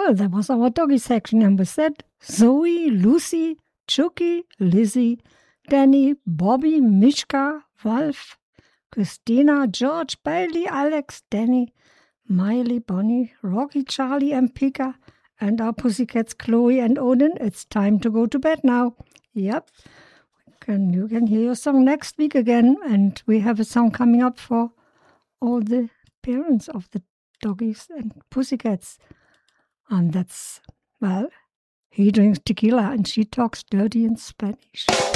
Well, that was our doggy section, and with that, Zoe, Lucy, Chucky, Lizzie, Danny, Bobby, Mishka, Wolf, Christina, George, Bailey, Alex, Danny, Miley, Bonnie, Rocky, Charlie, and Pika, and our pussycats Chloe and Odin. It's time to go to bed now. Yep. You can hear your song next week again, and we have a song coming up for all the parents of the doggies and pussycats. And that's, well, he drinks tequila and she talks dirty in Spanish.